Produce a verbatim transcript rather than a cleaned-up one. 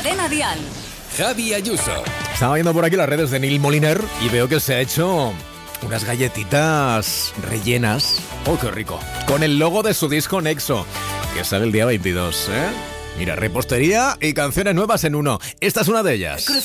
Cadena Dial. Javi Ayuso. Estaba viendo por aquí las redes de Neil Moliner y veo que se ha hecho unas galletitas rellenas. ¡Oh, qué rico! Con el logo de su disco Nexo, que sale el día veintidós, ¿eh? Mira, repostería y canciones nuevas en uno. Esta es una de ellas.